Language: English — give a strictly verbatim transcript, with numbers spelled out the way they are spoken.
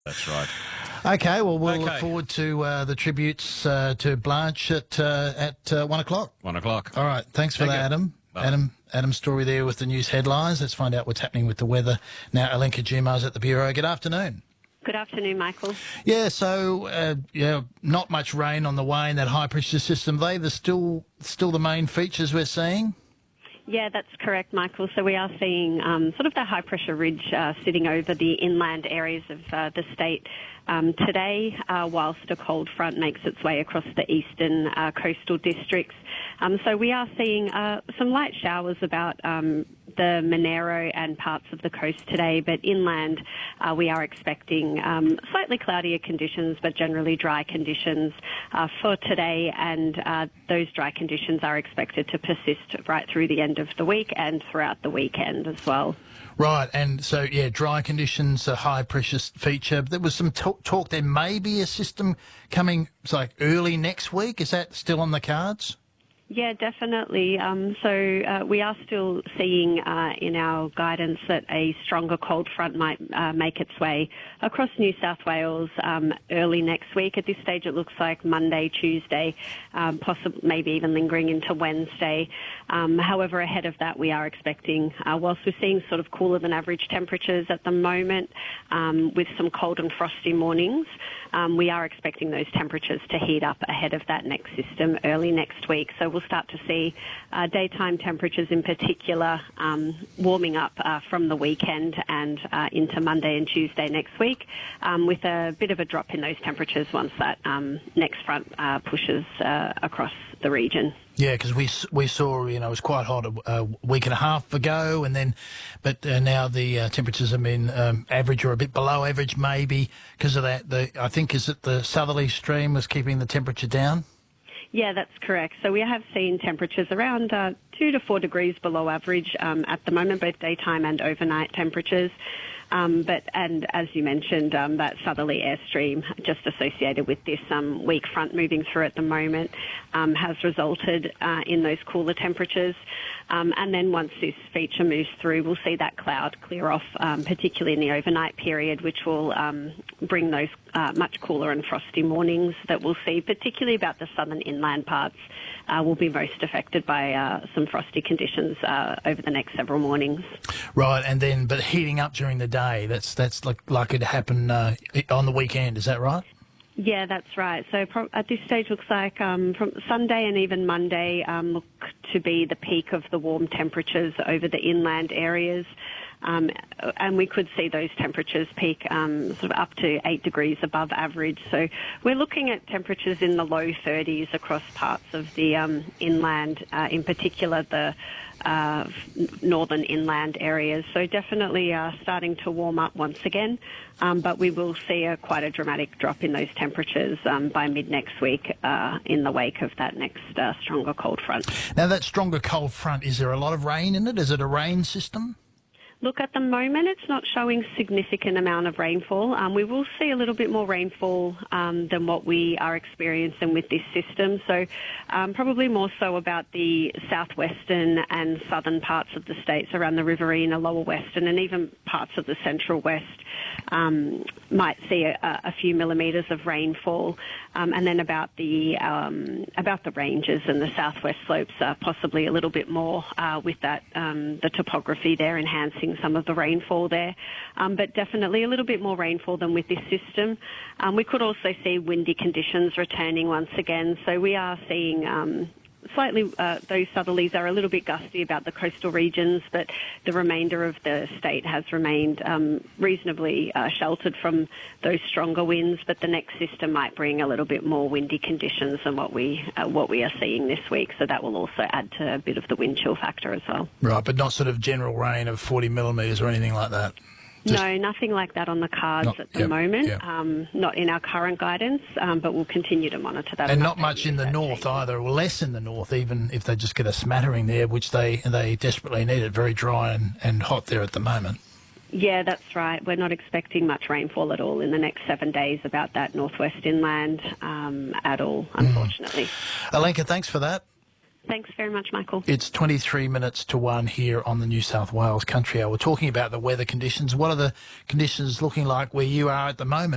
That's right. Okay, well, we'll Okay. look forward to uh, the tributes uh, to Blanche at uh, at uh, one o'clock. One o'clock. All right, thanks for Thank that, you. Adam. Bye. Adam, Adam's story there with the news headlines. Let's find out what's happening with the weather now. Alenka Jumars at the Bureau. Good afternoon. Good afternoon, Michael. Yeah, so uh, yeah, not much rain on the way in that high pressure system. They the still still the main features we're seeing. Yeah, that's correct, Michael. So we are seeing um, sort of the high-pressure ridge uh, sitting over the inland areas of uh, the state um, today, uh, whilst a cold front makes its way across the eastern uh, coastal districts. Um, so we are seeing uh, some light showers about um, the Monero and parts of the coast today, but inland uh, we are expecting um, slightly cloudier conditions, but generally dry conditions uh, for today, and uh, those dry conditions are expected to persist right through the end of the week and throughout the weekend as well. Right, and so, yeah, dry conditions, a high pressure feature. There was some talk, talk there may be a system coming it's like early next week. Is that still on the cards? Yeah, definitely. Um, so uh, we are still seeing uh, in our guidance that a stronger cold front might uh, make its way across New South Wales um, early next week. At this stage, it looks like Monday, Tuesday, um, possibly maybe even lingering into Wednesday. Um, however, ahead of that, we are expecting, uh, whilst we're seeing sort of cooler than average temperatures at the moment, um, with some cold and frosty mornings, um, we are expecting those temperatures to heat up ahead of that next system early next week. So we'll start to see uh, daytime temperatures in particular um, warming up uh, from the weekend and uh, into Monday and Tuesday next week, um, with a bit of a drop in those temperatures once that um, next front uh, pushes uh, across the region. Yeah, because we we saw, you know, it was quite hot a, a week and a half ago, and then, but uh, now the uh, temperatures have been um, average or a bit below average, maybe because of that. The I think is it the southerly stream was keeping the temperature down. Yeah, that's correct. So we have seen temperatures around uh, two to four degrees below average um, at the moment, both daytime and overnight temperatures. Um, but and as you mentioned, um, that southerly airstream just associated with this um, weak front moving through at the moment um, has resulted uh, in those cooler temperatures. Um, and then once this feature moves through, we'll see that cloud clear off, um, particularly in the overnight period, which will um, bring those uh, much cooler and frosty mornings that we'll see, particularly about the southern inland parts, uh, will be most affected by uh, some frosty conditions uh, over the next several mornings. Right, and then but heating up during the day. That's that's like likely to happen uh, on the weekend. Is that right? Yeah, that's right. So pro- at this stage, looks like um, from Sunday and even Monday um, look to be the peak of the warm temperatures over the inland areas. Um, and we could see those temperatures peak um, sort of up to eight degrees above average. So we're looking at temperatures in the low thirties across parts of the um, inland, uh, in particular the uh, northern inland areas. So definitely uh, starting to warm up once again, um, but we will see a, quite a dramatic drop in those temperatures um, by mid next week uh, in the wake of that next uh, stronger cold front. Now, that stronger cold front, is there a lot of rain in it? Is it a rain system? Look, at the moment, it's not showing significant amount of rainfall. Um, we will see a little bit more rainfall um, than what we are experiencing with this system. So um, probably more so about the southwestern and southern parts of the states around the Riverina, lower western, and even parts of the central west um, might see a, a few millimetres of rainfall. Um, and then about the um, about the ranges and the southwest slopes, uh, possibly a little bit more uh, with that um, the topography there enhancing some of the rainfall there, um, but definitely a little bit more rainfall than with this system. Um, we could also see windy conditions returning once again, so we are seeing um, slightly, uh, those southerlies are a little bit gusty about the coastal regions, but the remainder of the state has remained um, reasonably uh, sheltered from those stronger winds, but the next system might bring a little bit more windy conditions than what we uh, what we are seeing this week, so that will also add to a bit of the wind chill factor as well. Right, but not sort of general rain of forty millimetres or anything like that? Just no, nothing like that on the cards not, at the yep, moment, yep. Um, not in our current guidance, um, but we'll continue to monitor that. And not much in the north changes. either, or less in the north, even if they just get a smattering there, which they they desperately need. It very dry and, and hot there at the moment. Yeah, that's right. We're not expecting much rainfall at all in the next seven days about that northwest inland um, at all, unfortunately. Mm. Alenka, thanks for that. Thanks very much, Michael. It's twenty-three minutes to one here on the New South Wales Country Hour. We're talking about the weather conditions. What are the conditions looking like where you are at the moment?